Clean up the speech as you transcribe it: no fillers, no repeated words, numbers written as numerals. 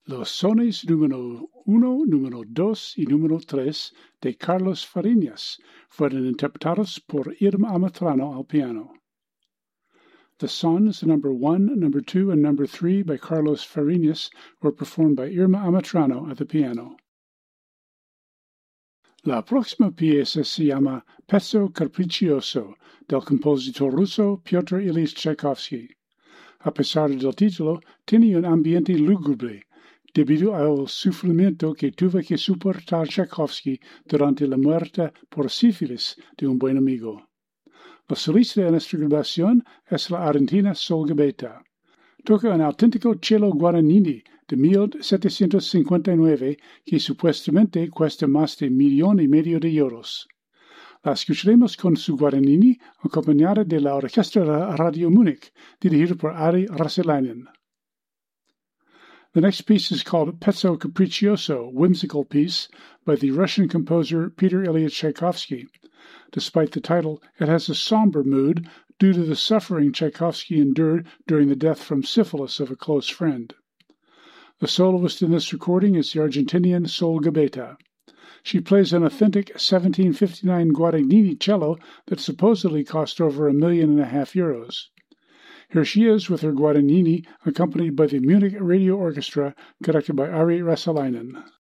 Los sones número 1, número 2 y número 3 de Carlos Fariñas fueron interpretados por Irma Amatrano al piano. The songs number 1, number 2, and number 3 by Carlos Fariñas were performed by Irma Amatrano at the piano. La próxima pieza se llama Pezzo Capriccioso del compositor ruso Pyotr Ilyich Tchaikovsky. A pesar del título, tiene un ambiente lúgubre, debido al sufrimiento que tuvo que soportar Tchaikovsky durante la muerte por sífilis de un buen amigo. La solista de nuestra grabación es la argentina Sol Gabetta. Toca un auténtico cello Guadagnini de 1759 que supuestamente cuesta más de $1,500,000 de euros. La escucharemos con su Guadagnini acompañada de la Orquesta Radio Múnich, dirigida por Ari Raselainen. The next piece is called Pezzo Capriccioso, whimsical piece, by the Russian composer Peter Ilyich Tchaikovsky. Despite the title, it has a somber mood due to the suffering Tchaikovsky endured during the death from syphilis of a close friend. The soloist in this recording is the Argentinian Sol Gabetta. She plays an authentic 1759 Guadagnini cello that supposedly cost over €1,500,000. Here she is with her Guadagnini, accompanied by the Munich Radio Orchestra, conducted by Ari Raselainen.